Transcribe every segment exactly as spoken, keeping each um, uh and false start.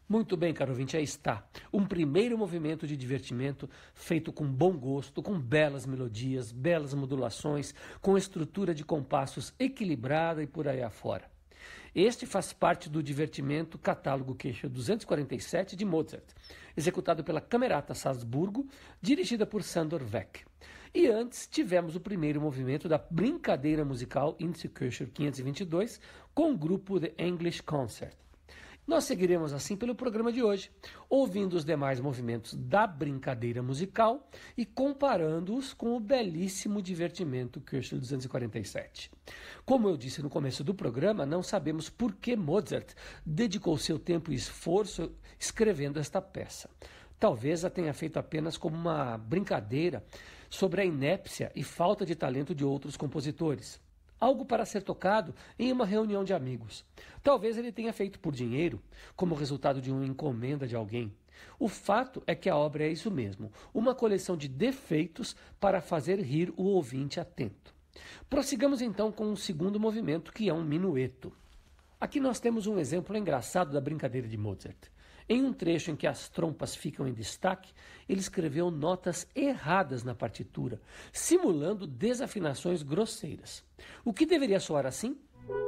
Muito bem, caro ouvinte, aí está. Um primeiro movimento de divertimento feito com bom gosto, com belas melodias, belas modulações, com estrutura de compassos equilibrada e por aí afora. Este faz parte do divertimento Catálogo Queixa duzentos e quarenta e sete de Mozart, executado pela Camerata Salzburgo, dirigida por Sándor Weck. E antes tivemos o primeiro movimento da brincadeira musical Inzigköcher quinhentos e vinte e dois com o grupo The English Concert. Nós seguiremos assim pelo programa de hoje, ouvindo os demais movimentos da brincadeira musical e comparando-os com o belíssimo divertimento Köchel duzentos e quarenta e sete. Como eu disse no começo do programa, não sabemos por que Mozart dedicou seu tempo e esforço escrevendo esta peça. Talvez a tenha feito apenas como uma brincadeira sobre a inépcia e falta de talento de outros compositores. Algo para ser tocado em uma reunião de amigos. Talvez ele tenha feito por dinheiro, como resultado de uma encomenda de alguém. O fato é que a obra é isso mesmo, uma coleção de defeitos para fazer rir o ouvinte atento. Prossigamos então com o segundo movimento, que é um minueto. Aqui nós temos um exemplo engraçado da brincadeira de Mozart. Em um trecho em que as trompas ficam em destaque, ele escreveu notas erradas na partitura, simulando desafinações grosseiras. O que deveria soar assim?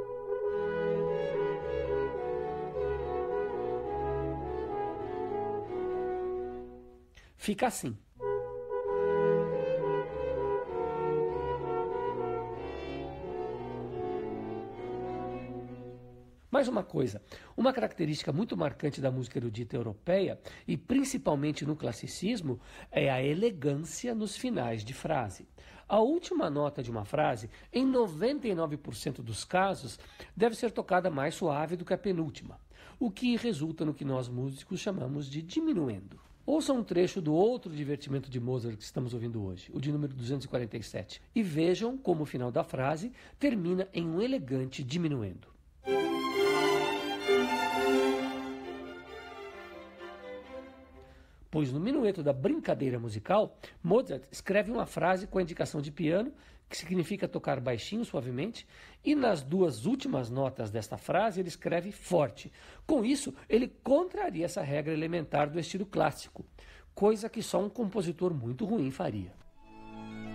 Fica assim. Mais uma coisa, uma característica muito marcante da música erudita europeia, e principalmente no classicismo, é a elegância nos finais de frase. A última nota de uma frase, em noventa e nove por cento dos casos, deve ser tocada mais suave do que a penúltima, o que resulta no que nós músicos chamamos de diminuendo. Ouça um trecho do outro divertimento de Mozart que estamos ouvindo hoje, o de número duzentos e quarenta e sete, e vejam como o final da frase termina em um elegante diminuendo. Pois no minueto da brincadeira musical, Mozart escreve uma frase com a indicação de piano, que significa tocar baixinho, suavemente, e nas duas últimas notas desta frase ele escreve forte. Com isso, ele contraria essa regra elementar do estilo clássico, coisa que só um compositor muito ruim faria.